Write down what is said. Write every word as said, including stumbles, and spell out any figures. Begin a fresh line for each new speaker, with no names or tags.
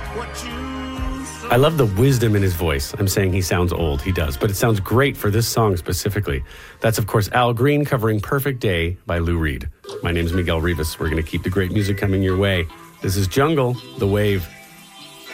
I love the wisdom in his voice. I'm saying he sounds old. He does. But it sounds great for this song specifically. That's, of course, Al Green covering Perfect Day by Lou Reed. My name's Miguel Rivas. We're going to keep the great music coming your way. This is Jungle, The Wave.